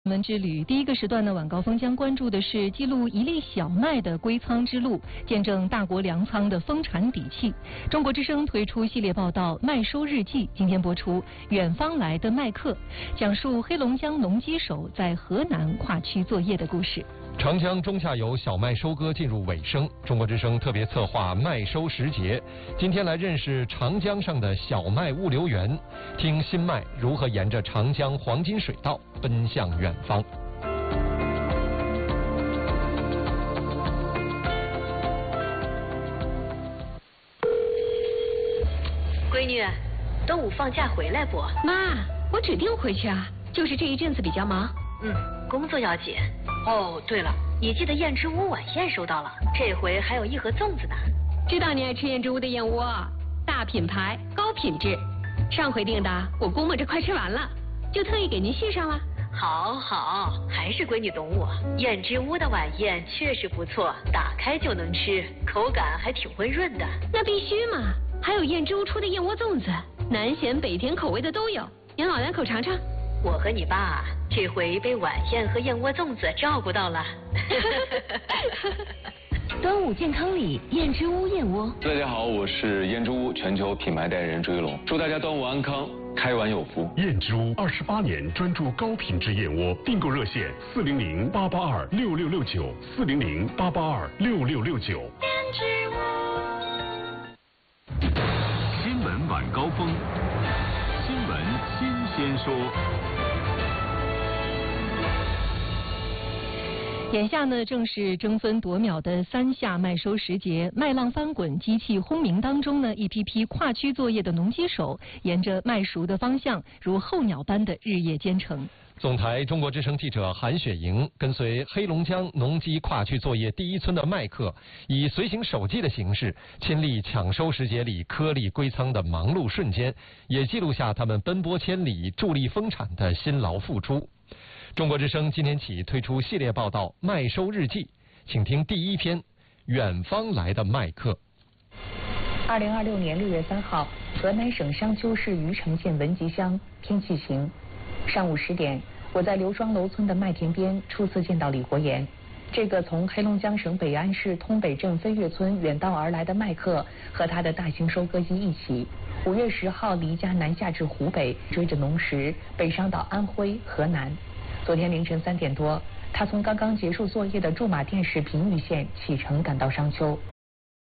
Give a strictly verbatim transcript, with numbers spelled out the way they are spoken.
闻之旅第一个时段呢，晚高峰将关注的是记录一粒小麦的归仓之路，见证大国粮仓的丰产底气。中国之声推出系列报道《麦收日记》，今天播出《远方来的麦客》，讲述黑龙江农机手在河南跨区作业的故事。 长江中下游小麦收割进入尾声，中国之声特别策划麦收时节，今天来认识长江上的小麦物流园，听新麦如何沿着长江黄金水道奔向远方。 闺女，端午放假回来不？ 妈，我指定回去啊，就是这一阵子比较忙。 嗯，工作要紧。哦，对了，你记得燕之屋晚宴收到了，这回还有一盒粽子呢。 知道你爱吃燕之屋的燕窝，大品牌，高品质。上回订的，我估摸着快吃完了，就特意给您续上了。 好好，还是闺女懂我。燕之屋的晚宴确实不错，打开就能吃，口感还挺温润的。 那必须嘛，还有燕之屋出的燕窝粽子，南咸北甜口味的都有，您老两口尝尝。 我和你爸这回被晚宴和燕窝粽子照顾到了。 端午健康礼，燕之屋燕窝。 大家好，我是燕之屋全球品牌代言人朱一龙，祝大家端午安康，开碗有福。 燕之屋二十八年专注高品质燕窝，订购热线四零零八八二六六六九四零零八八二六六六九。 燕之屋。 新闻晚高峰，新闻新鲜说。 眼下呢，正是争分夺秒的三下麦收时节，麦浪翻滚，机器轰鸣当中呢，一批批跨区作业的农机手，沿着麦熟的方向，如候鸟般的日夜兼程。 总台中国之声记者韩雪莹跟随黑龙江农机跨区作业第一村的麦客，以随行手记的形式，亲历抢收时节里颗粒归仓的忙碌瞬间，也记录下他们奔波千里、助力丰产的辛劳付出。中国之声今天起推出系列报道《麦收日记》，请听第一篇《远方来的麦客》。 二零二六年六月三号，河南省商丘市虞城县文集乡，天气晴。上午十点，我在刘庄楼村的麦田边初次见到李国岩。这个从黑龙江省北安市通北镇飞跃村远道而来的麦客，和他的大型收割机一起，五月十号离家南下至湖北，追着农时北上到安徽、河南。昨天凌晨三点多，他从刚刚结束作业的驻马店市平舆县启程赶到商丘。